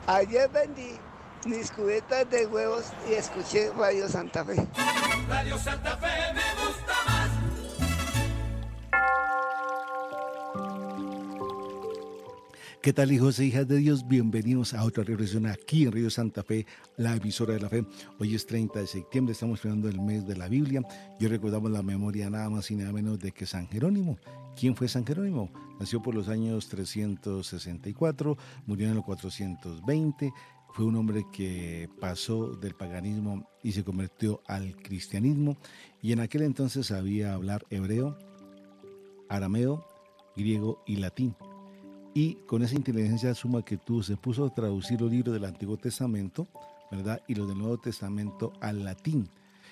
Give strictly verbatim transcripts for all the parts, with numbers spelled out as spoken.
Ayer vendí mis cubetas de huevos y escuché Radio Santa Fe. Radio Santa Fe me gusta más. ¿Qué tal, hijos e hijas de Dios? Bienvenidos a otra reflexión aquí en Radio Santa Fe, la emisora de la fe. Hoy es treinta de septiembre, estamos esperando el mes de la Biblia. Y hoy recordamos la memoria nada más y nada menos de que San Jerónimo. ¿Quién fue San Jerónimo? Nació por los años trescientos sesenta y cuatro, murió en los cuatrocientos veinte. Fue un hombre que pasó del paganismo y se convirtió al cristianismo. Y en aquel entonces sabía hablar hebreo, arameo, griego y latín. Y con esa inteligencia suma que tuvo, se puso a traducir los libros del Antiguo Testamento, ¿verdad? Y los del Nuevo Testamento al latín,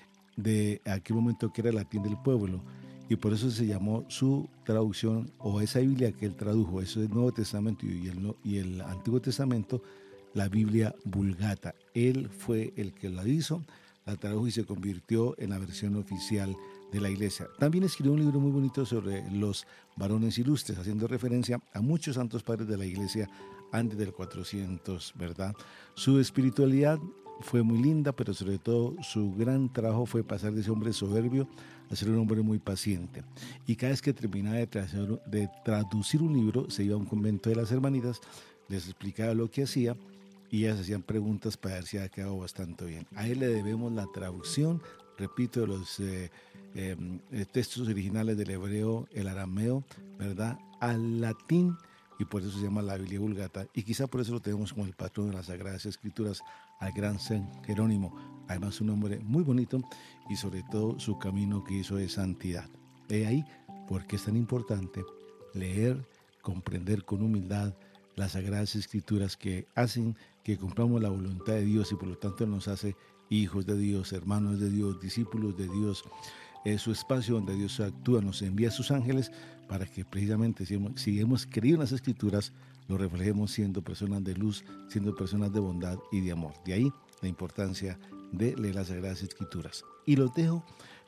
de aquel momento que era el latín del pueblo. Y por eso se llamó su traducción, o esa Biblia que él tradujo, eso del Nuevo Testamento y el, y el Antiguo Testamento, la Biblia Vulgata. Él fue el que la hizo, la tradujo y se convirtió en la versión oficial de la iglesia. También escribió un libro muy bonito sobre los varones ilustres, haciendo referencia a muchos santos padres de la iglesia antes del cuatrocientos, ¿verdad? Su espiritualidad fue muy linda, pero sobre todo su gran trabajo fue pasar de ese hombre soberbio a ser un hombre muy paciente. Y cada vez que terminaba de, tra- de traducir un libro, se iba a un convento de las hermanitas, les explicaba lo que hacía, y ellas hacían preguntas para ver si había quedado bastante bien. A él le debemos la traducción, repito, de los eh, eh, textos originales del hebreo, el arameo, ¿verdad?, al latín, y por eso se llama la Biblia Vulgata, y quizá por eso lo tenemos como el patrón de las Sagradas Escrituras, al gran San Jerónimo. Además, un hombre muy bonito y sobre todo su camino que hizo de santidad. He ahí por qué es tan importante leer, comprender con humildad las Sagradas Escrituras, que hacen que cumplamos la voluntad de Dios y por lo tanto nos hace hijos de Dios, hermanos de Dios, discípulos de Dios. Es su espacio donde Dios actúa, nos envía a sus ángeles para que precisamente si hemos, si hemos creído en las Escrituras, lo reflejemos siendo personas de luz, siendo personas de bondad y de amor. De ahí la importancia de leer las Sagradas Escrituras. Y los dejo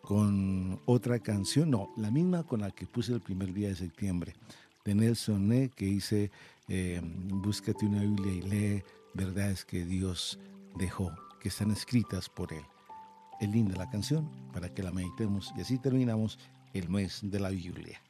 con otra canción, no, la misma con la que puse el primer día de septiembre, de Nelson Ned, que dice, eh, búscate una Biblia y lee verdades que Dios dejó, que están escritas por Él. Es linda la canción para que la meditemos y así terminamos el mes de la Biblia.